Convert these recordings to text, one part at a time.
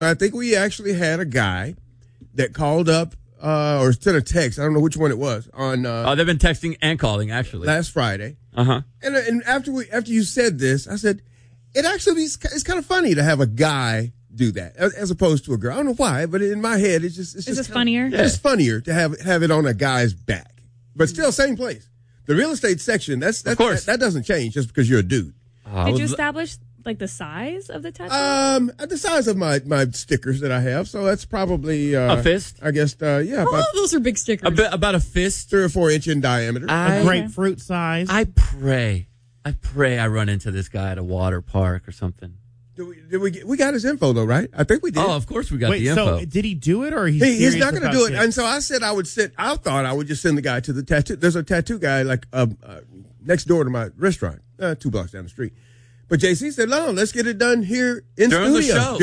I think we actually had a guy that called up or sent a text. I don't know which one it was on. They've been texting and calling actually last Friday. Uh-huh. And after you said this, I said it actually it's kind of funny to have a guy do that as opposed to a girl. I don't know why, but in my head it's just funnier. It's just funnier to have it on a guy's back, but still same place. The real estate section. Of course that doesn't change just because you're a dude. Did you establish like the size of the tattoo? The size of my stickers that I have, so that's probably a fist. I guess. Yeah. Those are big stickers. About a fist, 3 or 4 inch in diameter. A grapefruit size. I pray I run into this guy at a water park or something. We got his info though, right? I think we did. Oh, of course we got the info. So did he do it or he's not going to do it? And so I said I thought I would just send the guy to the tattoo. There's a tattoo guy like next door to my restaurant, 2 blocks down the street. But JC said, no, let's get it done here during the show.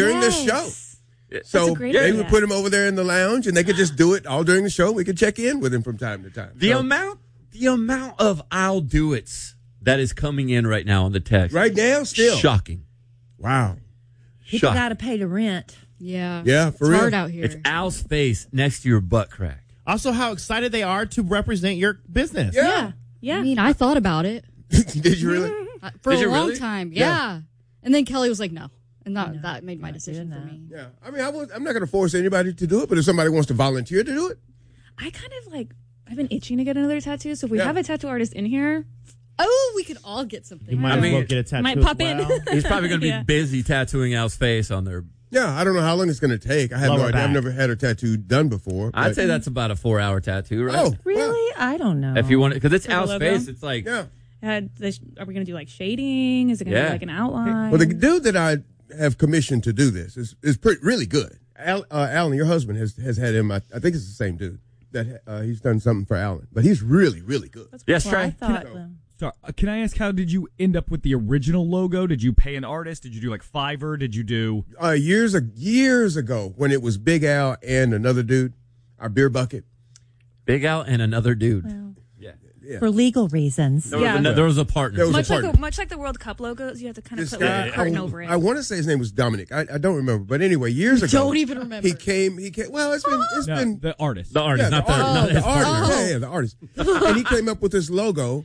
So they would put him over there in the lounge, and they could just do it all during the show. We could check in with him from time to time. The amount of I'll do it's that is coming in right now on the text. Right now, still shocking. Wow. People got to pay the rent. Yeah. Yeah, for real. It's hard out here. It's Al's face next to your butt crack. Also, how excited they are to represent your business. Yeah. I mean, I thought about it. Did you really? For a long time, yeah. And then Kelly was like, no. And that made my decision for me. Yeah. I mean, I'm not going to force anybody to do it, but if somebody wants to volunteer to do it. I kind of I've been itching to get another tattoo, so if we have a tattoo artist in here. Oh, we could all get something. You might as well get a tattoo. Might pop in. He's probably going to be busy tattooing Al's face on their. Yeah, I don't know how long it's going to take. I have no idea. I've never had a tattue done before. I'd say that's about a 4-hour tattoo, right? Oh, really? I don't know. If you want it, because it's Al's face, it's like. Yeah. Are we going to do shading? Is it going to be like an outline? Well, the dude that I have commissioned to do this is really good. Alan, your husband has had him. I think it's the same dude that he's done something for Alan, but he's really, really good. Yes, Trey. So, can I ask, how did you end up with the original logo? Did you pay an artist? Did you do like Fiverr? Did you do years ago when it was Big Al and another dude, our beer bucket. Big Al and another dude. Well, yeah. For legal reasons. There was a partner. Much like the World Cup logos, you have to kind of put a curtain over it. I want to say his name was Dominic. I don't remember, but anyway, years ago. Don't even remember. He came. Well, it's been the artist. The artist, not the artist. partner. Yeah, the artist. And he came up with this logo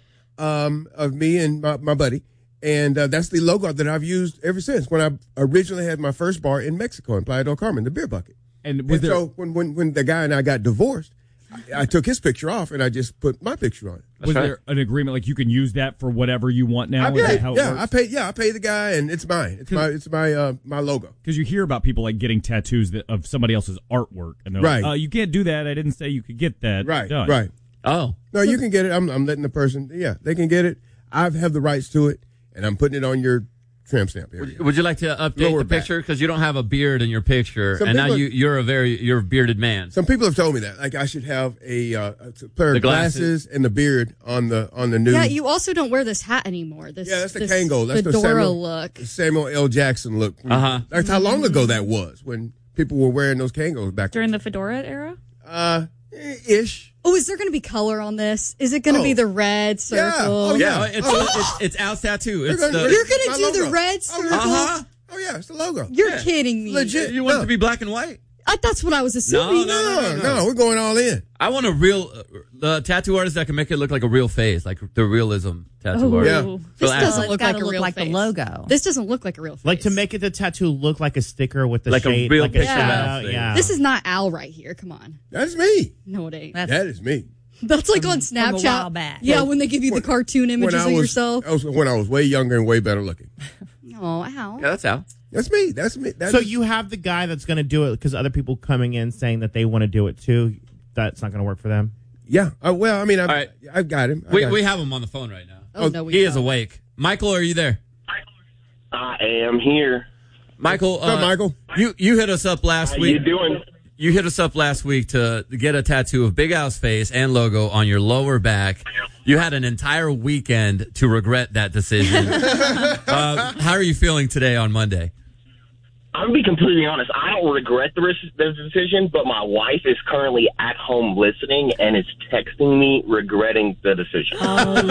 of me and my buddy, and that's the logo that I've used ever since. When I originally had my first bar in Mexico in Playa del Carmen, the beer bucket. So when the guy and I got divorced, I took his picture off and I just put my picture on it. Was there an agreement like you can use that for whatever you want now? I pay the guy and it's mine. It's my logo. Because you hear about people like getting tattoos of somebody else's artwork, and they're like, you can't do that. I didn't say you could get that done. Right. Oh. No, you can get it. I'm letting the person, they can get it. I have the rights to it, and I'm putting it on your tramp stamp area. Would you like to update the picture? Because you don't have a beard in your picture, and now you're a bearded man. Some people have told me that. Like I should have a pair of glasses and the beard on the new. Yeah, you also don't wear this hat anymore. That's the Kangol. That's the Fedora look. The Samuel L. Jackson look. That's how long ago that was when people were wearing those Kangos back during the fedora era. Ish. Oh, is there going to be color on this? Is it going to be the red circle? It's Al's tattoo. You're going to do the red circle? Oh, yeah, it's the logo. You're kidding me. Legit. You want it to be black and white? That's what I was assuming. No, we're going all in. I want the tattoo artist that can make it look like a real face, like the realism tattoo artist. Yeah. This doesn't look like a real like face. the logo. This doesn't look like a real face. Like to make the tattoo look like a sticker with the like shade. A real like picture of Al. Yeah. This is not Al right here. Come on. That's me. No, it ain't. That is me. That's like on Snapchat. From a while back. Yeah, when they give you the cartoon images of yourself. When I was way younger and way better looking. Oh, Al. Yeah, that's Al. That's me. That's me. So you have the guy that's going to do it because other people coming in saying that they want to do it too. That's not going to work for them. Yeah. Well, I mean, I've got him. We have him on the phone right now. Oh, no, he is awake. Michael, are you there? I am here. Michael. What's up, Michael? You hit us up last week. How you doing? You hit us up last week to get a tattoo of Big Al's face and logo on your lower back. You had an entire weekend to regret that decision. How are you feeling today on Monday? I'm going to be completely honest. I don't regret the decision, but my wife is currently at home listening and is texting me regretting the decision. Oh,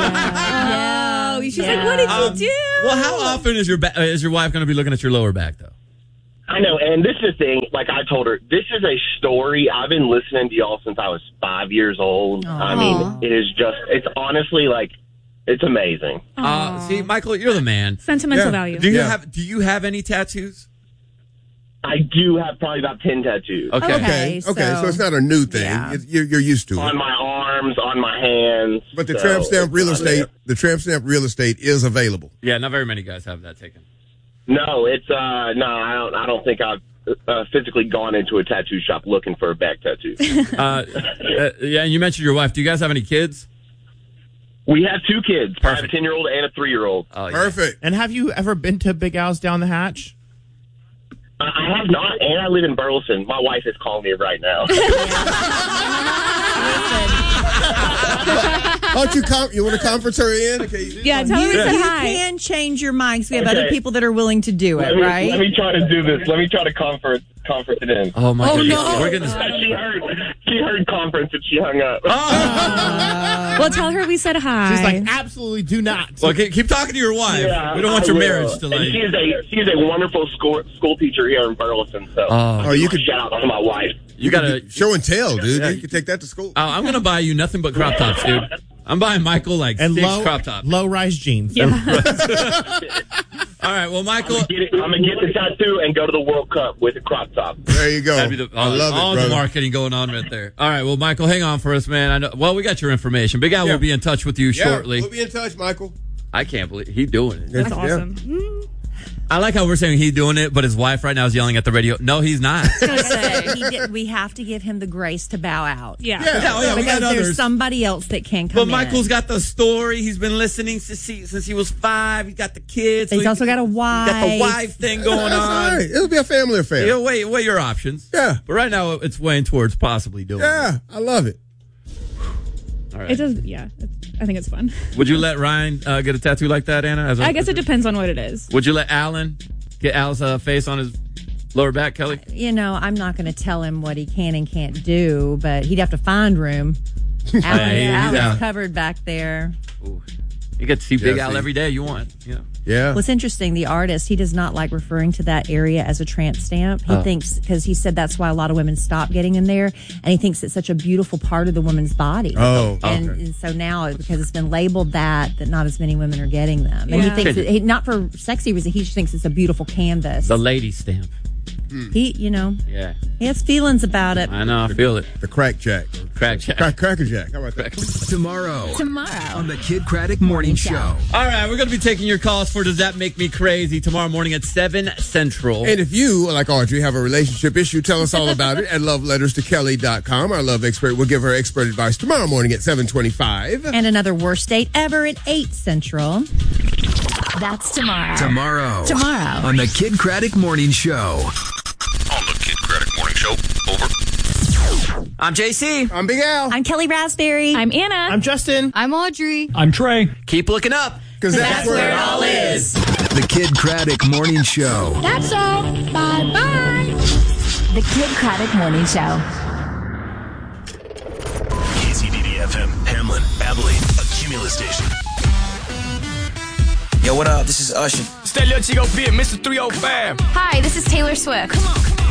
yeah. She's like, what did you do? Well, how often is your wife going to be looking at your lower back, though? I know, and this is the thing, like I told her, this is a story. I've been listening to y'all since I was 5 years old. Aww. I mean, it's honestly like, it's amazing. See, Michael, you're the man. Sentimental value. Do you have any tattoos? I do have probably about 10 tattoos. Okay. So it's not a new thing. Yeah. You're used to it. On my arms, on my hands. But the tramp stamp real estate is available. Yeah, not very many guys have that taken. No, it's I don't think I've physically gone into a tattoo shop looking for a back tattoo. Yeah, and you mentioned your wife. Do you guys have any kids? We have 2 kids. I have a 10-year-old and a 3-year-old. Oh, yeah. Perfect. And have you ever been to Big Al's Down the Hatch? I have not, and I live in Burleson. My wife is calling me right now. You want to conference her in? Okay. Yeah, tell her we said You hi. can change your mind 'cause we have other people that are willing to do it, right? Let me try to do this. Let me try to conference it in. Oh, my goodness. no. We're gonna... She heard conference and she hung up. Well, tell her we said hi. She's like, absolutely do not. Well, keep talking to your wife. Yeah, we don't want your I will. marriage to And like... she is a wonderful school teacher here in Burleson. So You could shout out to my wife. You gotta... show and tell, dude. You can take that to school. I'm going to buy you nothing but crop tops, dude. I'm buying Michael like And 6 crop tops. low-rise jeans. All right, well, Michael... I'm going to get the tattoo and go to the World Cup with a crop top. There you go. That'd be I love all it, brother. the marketing going on right there. All right, well, Michael, hang on for us, man. I know. Well, we got your information. Big Al will be in touch with you shortly. We'll be in touch, Michael. I can't believe he's doing it. That's awesome. I like how we're saying he's doing it, but his wife right now is yelling at the radio. No, he's not. We have to give him the grace to bow out. Yeah. We got Because there's others. somebody else that can come But in. Michael's got the story. He's been listening since he was 5. He's got the kids. He's also got a wife. Got the wife thing going That's all on. right. It'll be a family affair. You'll weigh your options. Yeah. But right now, it's weighing towards possibly doing it. Yeah, I love it. All right. It does. Yeah, I think it's fun. Would you let Ryan get a tattoo like that, Anna? I guess it depends on what it is. Would you let Alan get Al's face on his lower back, Kelly? I'm not going to tell him what he can and can't do, but he'd have to find room. Alan's covered back there. Ooh. You get to see Big Al see. every day you want. Yeah. What's interesting, the artist, he does not like referring to that area as a tramp stamp. He thinks, because he said that's why a lot of women stop getting in there, and he thinks it's such a beautiful part of the woman's body. Oh, and so now, because it's been labeled that not as many women are getting them. And he thinks, not for sexy reason, he just thinks it's a beautiful canvas. The lady stamp. He, Yeah. he has feelings about it. I know. I feel it. The crack jack. Crack Jack. Cracker jack. How about that? Tomorrow on the Kid Craddock Morning Show. All right, we're going to be taking your calls for Does That Make Me Crazy tomorrow morning at 7 Central. And if you, like Audrey, have a relationship issue, tell us all about it at lovelettersToKelly.com. Our love expert will give her expert advice tomorrow morning at 7:25. And another worst date ever at 8 Central. That's tomorrow. Tomorrow on the Kid Craddock Morning Show. On the Kid Craddock Morning Show. Over. I'm JC. I'm Big Al. I'm Kelly Raspberry. I'm Anna. I'm Justin. I'm Audrey. I'm Trey. Keep looking up. Because that's where it all is. The Kid Craddock Morning Show. That's all. Bye-bye. The Kid Craddock Morning Show. KCDD-FM, Hamlin, Abilene, a Cumulus station. Yo, what up? This is Usher. Stay little chico fit, Mr. 305. Hi, this is Taylor Swift. Come on.